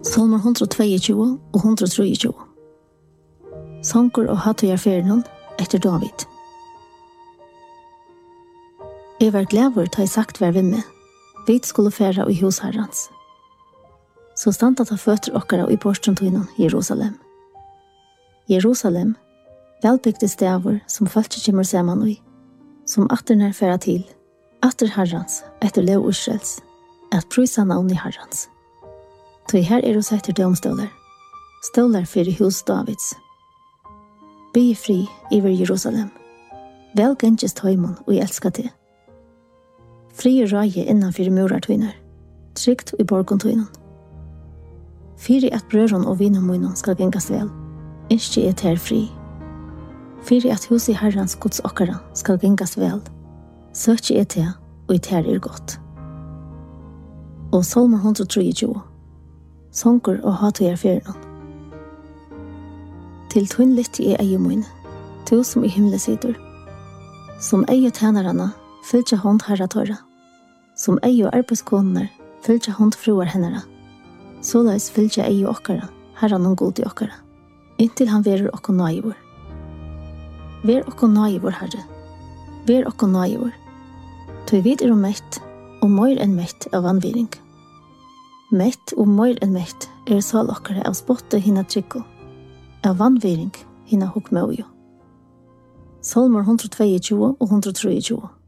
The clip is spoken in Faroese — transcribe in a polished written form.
Salmer 122 og 123. Sankur og hattujar ferien etter David. Jeg var glæver ta I sagt vær ved meg. Vi skulle færa I hos herrans. Så standa ta føtter okkara I borstrontuinen Jerusalem. Jerusalem, velbygde stavur som falskje kommer saman I, som atterner færa til, atter herrans, etter lov Israels, at prysa navn I herrans. Så her hos etter domstolar, stolar fyrir hus Davids. Be fri iver Jerusalem, vel gengest høymon og elska te. Fri røye innanfyr murartøyner, trygt I borgontøynen. Fyri at brøron og vinomøynen skal gengast vel, innskje ter fri. Fyri at hus I herrans gods okkara skal gengast vel, søkje te og ter godt. Og Salmer 123, Sankur og hattujar ferien. Til tøyn litt I eiemoin, to som I himle sitter. Som eie tænarana, fylgja hånd herra tørra. Som eie arbeidskonner, fylgja hånd fruar hennara. Såleis fylgja eie okkara, herra noen god I okkara. Inntil han verer okko naivor. Ver okko naivor, herre. Ver okko naivor. Tøy vid mett, og møyr enn mett av vanviring. Mett og møyr enn mett sal okkara av spotte hinna trykko. Av vanviring hinna hukk møyo. Salmer 122 og 123.